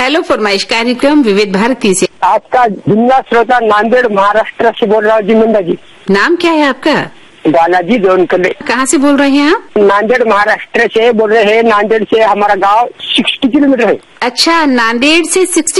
Hello फरमाइश कार्यक्रम विविध भारती से। आपका जिंदा श्रोता नांदेड़ महाराष्ट्र से बोल रहा हूँ जी। मुंडा जी। नाम क्या है आपका? बालाजी दोनकले। कहाँ से बोल रहे हैं आप? नांदेड़ महाराष्ट्र से बोल रहे हैं। नांदेड़ से हमारा गांव 60 किलोमीटर है। अच्छा, नांदेड़ से 60